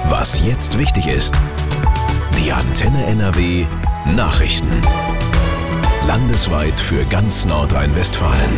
Was jetzt wichtig ist. Die Antenne NRW Nachrichten. Landesweit für ganz Nordrhein-Westfalen.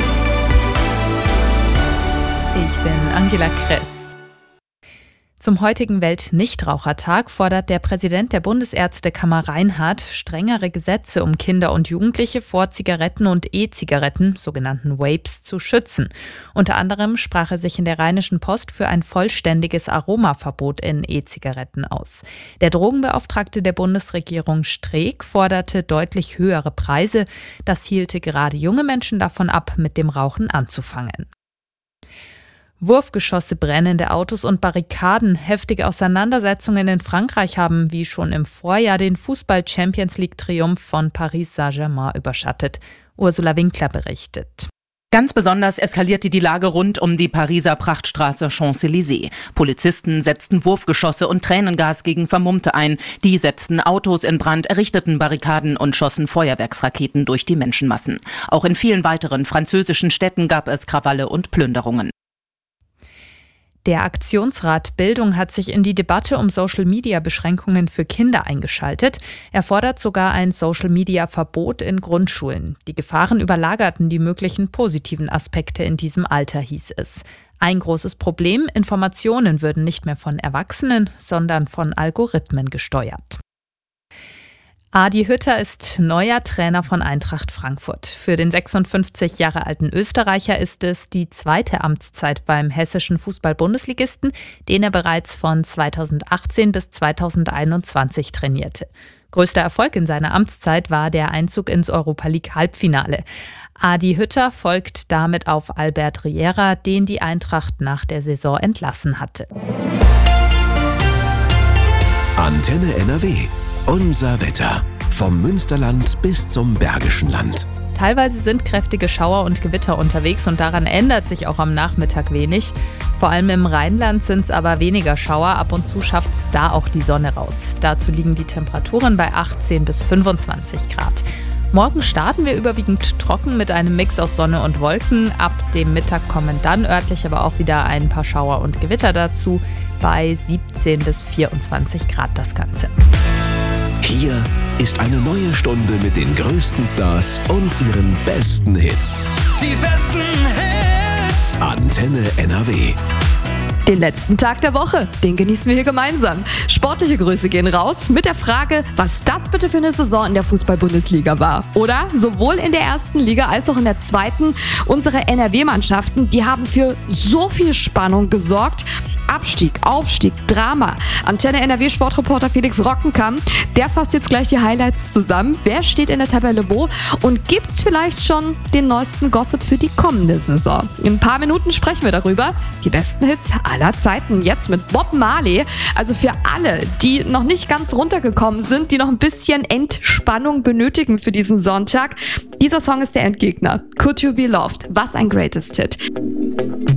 Ich bin Angela Kress. Zum heutigen Welt-Nichtrauchertag fordert der Präsident der Bundesärztekammer Reinhardt strengere Gesetze, um Kinder und Jugendliche vor Zigaretten und E-Zigaretten, sogenannten Vapes, zu schützen. Unter anderem sprach er sich in der Rheinischen Post für ein vollständiges Aromaverbot in E-Zigaretten aus. Der Drogenbeauftragte der Bundesregierung Streeck forderte deutlich höhere Preise. Das hielte gerade junge Menschen davon ab, mit dem Rauchen anzufangen. Wurfgeschosse, brennende Autos und Barrikaden, heftige Auseinandersetzungen in Frankreich haben wie schon im Vorjahr den Fußball-Champions-League-Triumph von Paris Saint-Germain überschattet. Ursula Winkler berichtet. Ganz besonders eskalierte die Lage rund um die Pariser Prachtstraße Champs-Élysées. Polizisten setzten Wurfgeschosse und Tränengas gegen Vermummte ein. Die setzten Autos in Brand, errichteten Barrikaden und schossen Feuerwerksraketen durch die Menschenmassen. Auch in vielen weiteren französischen Städten gab es Krawalle und Plünderungen. Der Aktionsrat Bildung hat sich in die Debatte um Social-Media-Beschränkungen für Kinder eingeschaltet. Er fordert sogar ein Social-Media-Verbot in Grundschulen. Die Gefahren überlagerten die möglichen positiven Aspekte in diesem Alter, hieß es. Ein großes Problem: Informationen würden nicht mehr von Erwachsenen, sondern von Algorithmen gesteuert. Adi Hütter ist neuer Trainer von Eintracht Frankfurt. Für den 56 Jahre alten Österreicher ist es die zweite Amtszeit beim hessischen Fußball-Bundesligisten, den er bereits von 2018 bis 2021 trainierte. Größter Erfolg in seiner Amtszeit war der Einzug ins Europa-League-Halbfinale. Adi Hütter folgt damit auf Albert Riera, den die Eintracht nach der Saison entlassen hatte. Antenne NRW. Unser Wetter. Vom Münsterland bis zum Bergischen Land. Teilweise sind kräftige Schauer und Gewitter unterwegs und daran ändert sich auch am Nachmittag wenig. Vor allem im Rheinland sind es aber weniger Schauer, ab und zu schafft es da auch die Sonne raus. Dazu liegen die Temperaturen bei 18 bis 25 Grad. Morgen starten wir überwiegend trocken mit einem Mix aus Sonne und Wolken. Ab dem Mittag kommen dann örtlich aber auch wieder ein paar Schauer und Gewitter dazu. Bei 17 bis 24 Grad das Ganze. Hier ist eine neue Stunde mit den größten Stars und ihren besten Hits. Die besten Hits. Antenne NRW. Den letzten Tag der Woche, den genießen wir hier gemeinsam. Sportliche Grüße gehen raus mit der Frage, was das bitte für eine Saison in der Fußball-Bundesliga war. Oder sowohl in der ersten Liga als auch in der zweiten. Unsere NRW-Mannschaften, die haben für so viel Spannung gesorgt. Abstieg, Aufstieg, Drama. Antenne NRW-Sportreporter Felix Rockenkamp, der fasst jetzt gleich die Highlights zusammen. Wer steht in der Tabelle wo? Und gibt's vielleicht schon den neuesten Gossip für die kommende Saison? In ein paar Minuten sprechen wir darüber. Die besten Hits aller Zeiten. Jetzt mit Bob Marley. Also für alle, die noch nicht ganz runtergekommen sind, die noch ein bisschen Entspannung benötigen für diesen Sonntag. Dieser Song ist der Endgegner. Could You Be Loved? Was ein Greatest Hit.